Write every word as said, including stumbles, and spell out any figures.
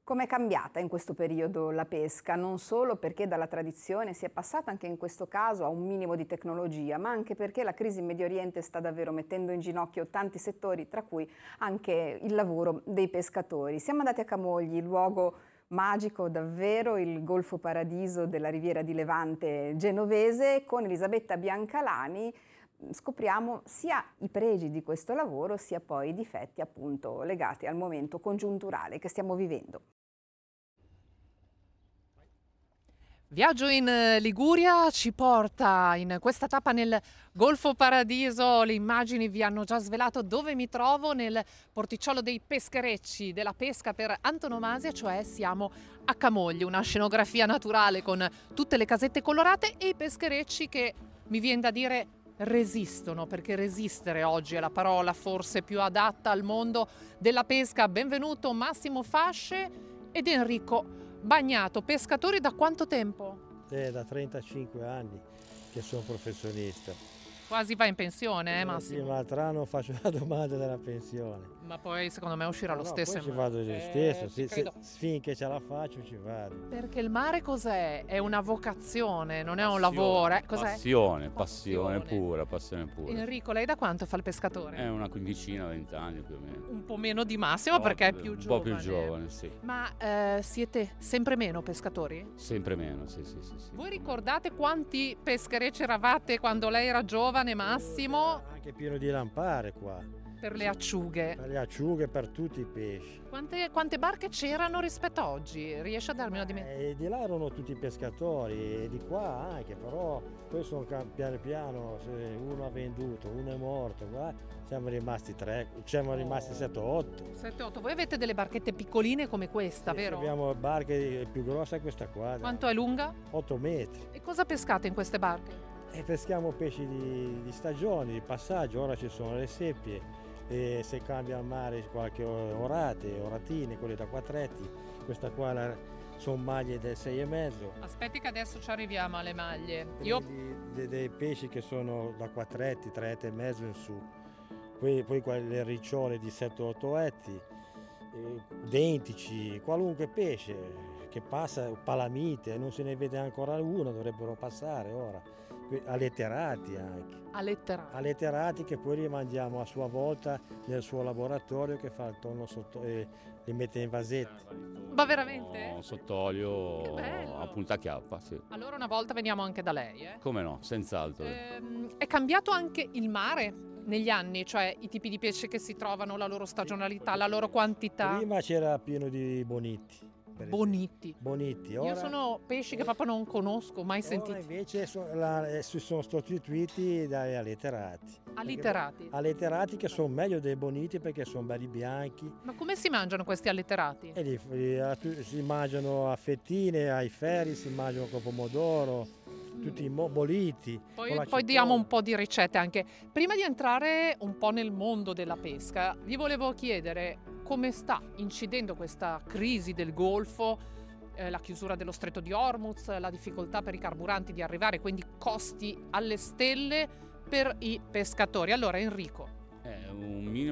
Com'è cambiata in questo periodo la pesca? Non solo perché dalla tradizione si è passata anche in questo caso a un minimo di tecnologia, ma anche perché la crisi in Medio Oriente sta davvero mettendo in ginocchio tanti settori, tra cui anche il lavoro dei pescatori. Siamo andati a Camogli, luogo magico davvero, il Golfo Paradiso della Riviera di Levante genovese. Con Elisabetta Biancalani scopriamo sia i pregi di questo lavoro, sia poi i difetti appunto legati al momento congiunturale che stiamo vivendo. Viaggio in Liguria ci porta in questa tappa nel Golfo Paradiso. Le immagini vi hanno già svelato dove mi trovo, nel porticciolo dei pescherecci della pesca per antonomasia, cioè siamo a Camogli, una scenografia naturale con tutte le casette colorate e i pescherecci che, mi viene da dire, resistono, perché resistere oggi è la parola forse più adatta al mondo della pesca. Benvenuto Massimo Fasce ed Enrico Bagnato, pescatori da quanto tempo? Eh, da trentacinque anni che sono professionista. Quasi va in pensione, eh Eh, Massimo? sì, ma l'altro anno faccio la domanda della pensione. Ma poi secondo me uscirà lo No, stesso. poi ci in- vado lo Eh, stesso, ci sì, se- credo. finché ce la faccio ci vado. Perché il mare cos'è? È una vocazione, non è un lavoro. eh? Cos'è? Passione, passione Passione. pura, passione pura. Enrico, lei da quanto fa il pescatore? È una quindicina, vent'anni più o meno. Un po' meno di Massimo perché è più Un giovane. po' più giovane, sì. Ma eh, siete sempre meno pescatori? Sempre meno, sì, sì, sì. sì. Voi ricordate quanti pescherecci eravate quando lei era giovane, Massimo? Anche pieno di lampare qua, Per le acciughe. per le acciughe, per tutti i pesci. Quante, quante barche c'erano rispetto a oggi? Riesce a darmi una dimensione? E di là erano tutti pescatori e di qua anche, però poi sono ca- piano piano, se uno ha venduto, uno è morto, qua siamo rimasti tre, siamo rimasti sette o otto. sette otto. Voi avete delle barchette piccoline come questa, Sì, vero? abbiamo barche più grosse che questa qua, Quanto è lunga? otto metri. E cosa pescate in queste barche? E peschiamo pesci di, di stagione, di passaggio, ora ci sono le seppie, e se cambia il mare qualche orate, oratine, quelle da quattretti, questa qua la- sono maglie del sei e mezzo. Aspetti che adesso ci arriviamo alle maglie. Io Prendi de- dei pesci che sono da quattretti, tre etti e mezzo in su, poi, poi quelle ricciole di sette otto etti, eh, dentici, qualunque pesce che passa, palamite, non se ne vede ancora uno, dovrebbero passare ora, Que- alletterati anche, a lettera. alletterati che poi rimandiamo a sua volta nel suo laboratorio che fa il tonno sotto e li mette in vasetti. Ma veramente? No, sott'olio Che bello. a punta chiappa, sì. Allora una volta veniamo anche da lei, eh? Come no, senz'altro. Ehm, è cambiato anche il mare negli anni, cioè i tipi di pesce che si trovano, la loro stagionalità, la loro quantità. Prima c'era pieno di bonitti. per esempio. Bonitti. Bonitti, ora... Io sono pesci che proprio non conosco, mai Ora sentiti. invece so- la- eh, si sono sostituiti dai allitterati. Allitterati. Allitterati che sono meglio dei boniti perché sono belli bianchi Ma come si mangiano questi allitterati? e li, li- a tu- si mangiano a fettine, ai ferri, si mangiano con pomodoro, tutti mo- bolliti. con Poi, la poi cipolla. diamo un po' di ricette anche. Prima di entrare un po' nel mondo della pesca, vi volevo chiedere come sta incidendo questa crisi del Golfo, eh, la chiusura dello stretto di Hormuz, la difficoltà per i carburanti di arrivare, quindi costi alle stelle per i pescatori. Allora Enrico, È un minimo